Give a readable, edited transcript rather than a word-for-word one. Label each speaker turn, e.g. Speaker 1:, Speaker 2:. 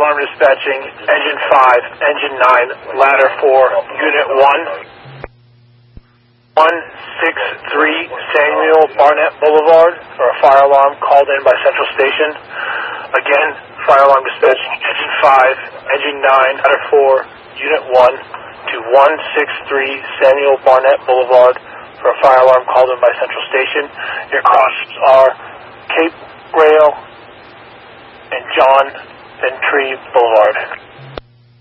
Speaker 1: alarm dispatching, engine 5, engine 9, ladder 4, unit 1, 163 Samuel Barnett Boulevard for a fire alarm called in by Central Station. Again, fire alarm dispatching, engine 5, engine 9, ladder 4, unit 1 to 163 Samuel Barnett Boulevard for a fire alarm called in by Central Station. Your crossings are Cape Rail and John Ventry Boulevard.